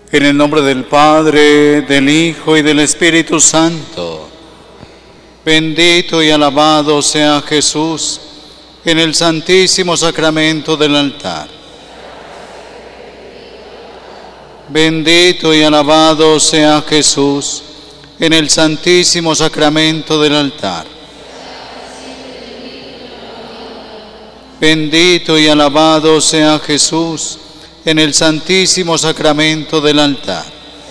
En el nombre del Padre, del Hijo y del Espíritu Santo. Bendito y alabado sea Jesús en el santísimo sacramento del altar. Bendito y alabado sea Jesús en el santísimo sacramento del altar. Bendito y alabado sea Jesús en el santísimo sacramento del altar.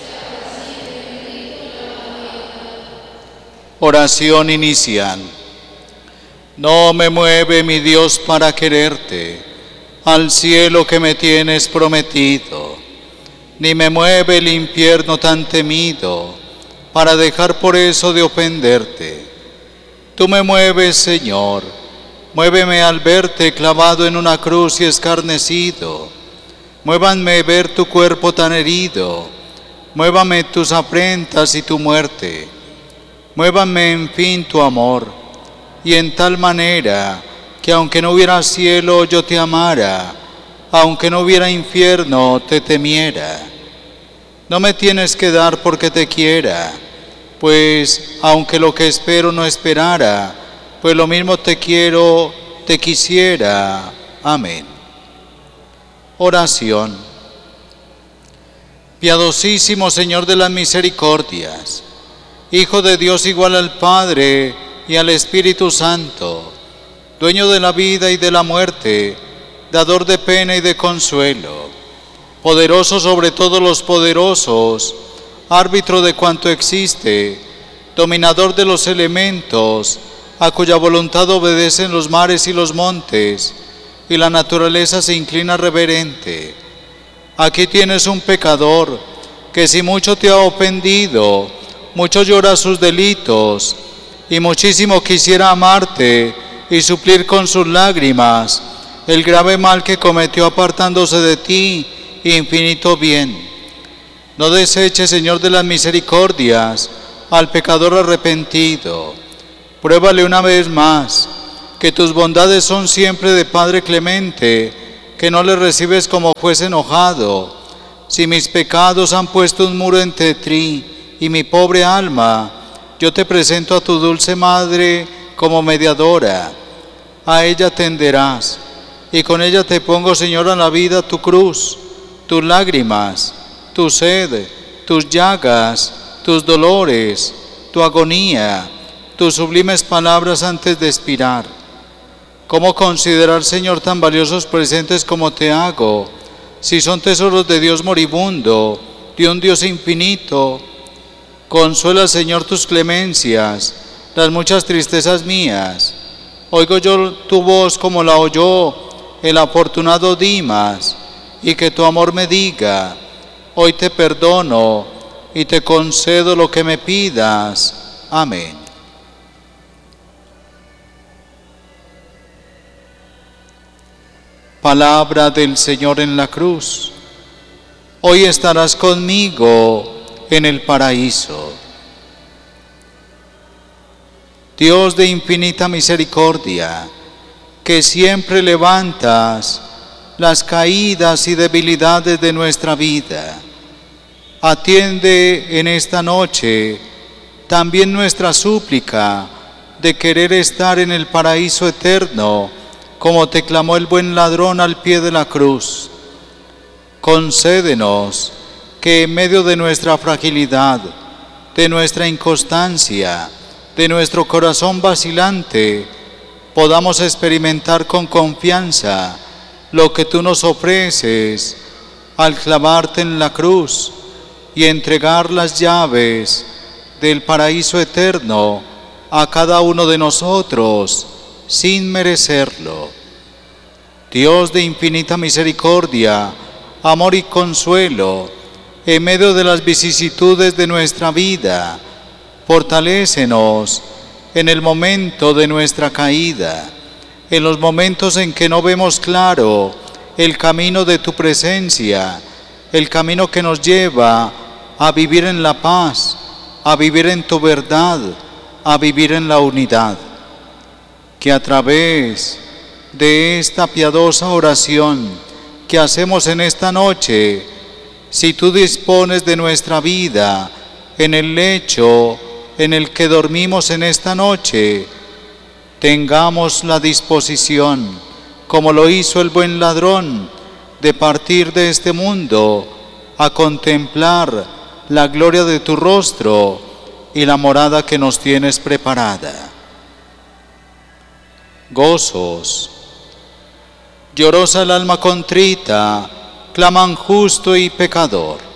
Oración inicial. No me mueve mi Dios para quererte, al cielo que me tienes prometido, ni me mueve el infierno tan temido, para dejar por eso de ofenderte. Tú me mueves, Señor, muéveme al verte clavado en una cruz y escarnecido. Muévanme ver tu cuerpo tan herido, muévame tus afrentas y tu muerte. Muévame en fin tu amor, y en tal manera que aunque no hubiera cielo yo te amara, aunque no hubiera infierno te temiera. No me tienes que dar porque te quiera, pues aunque lo que espero no esperara, pues lo mismo te quiero, te quisiera. Amén. Oración. Piadosísimo Señor de las misericordias, Hijo de Dios igual al Padre y al Espíritu Santo, dueño de la vida y de la muerte, dador de pena y de consuelo, poderoso sobre todos los poderosos, árbitro de cuanto existe, dominador de los elementos, a cuya voluntad obedecen los mares y los montes, y la naturaleza se inclina reverente. Aquí tienes un pecador, que si mucho te ha ofendido, mucho llora sus delitos, y muchísimo quisiera amarte y suplir con sus lágrimas el grave mal que cometió apartándose de ti, infinito bien. No deseches, Señor de las misericordias, al pecador arrepentido. Pruébale una vez más, que tus bondades son siempre de Padre clemente, que no le recibes como fuese enojado. Si mis pecados han puesto un muro entre ti y mi pobre alma, yo te presento a tu dulce Madre como mediadora. A ella tenderás, y con ella te pongo, Señor, a la vida tu cruz, tus lágrimas, tu sed, tus llagas, tus dolores, tu agonía, tus sublimes palabras antes de expirar. ¿Cómo considerar, Señor, tan valiosos presentes como te hago, si son tesoros de Dios moribundo, de un Dios infinito? Consuela, Señor, tus clemencias, las muchas tristezas mías. Oigo yo tu voz como la oyó el afortunado Dimas, y que tu amor me diga: hoy te perdono y te concedo lo que me pidas. Amén. Palabra del Señor en la cruz. Hoy estarás conmigo en el paraíso. Dios de infinita misericordia, que siempre levantas las caídas y debilidades de nuestra vida, atiende en esta noche también nuestra súplica de querer estar en el paraíso eterno, como te clamó el buen ladrón al pie de la cruz. Concédenos que en medio de nuestra fragilidad, de nuestra inconstancia, de nuestro corazón vacilante, podamos experimentar con confianza lo que tú nos ofreces al clavarte en la cruz y entregar las llaves del paraíso eterno a cada uno de nosotros sin merecerlo. Dios de infinita misericordia, amor y consuelo, en medio de las vicisitudes de nuestra vida, fortalécenos en el momento de nuestra caída, en los momentos en que no vemos claro el camino de tu presencia, el camino que nos lleva a vivir en la paz, a vivir en tu verdad, a vivir en la unidad. Que a través de esta piadosa oración que hacemos en esta noche, si tú dispones de nuestra vida en el lecho en el que dormimos en esta noche, tengamos la disposición, como lo hizo el buen ladrón, de partir de este mundo a contemplar la gloria de tu rostro y la morada que nos tienes preparada. Gozos. Llorosa el alma contrita, claman justo y pecador.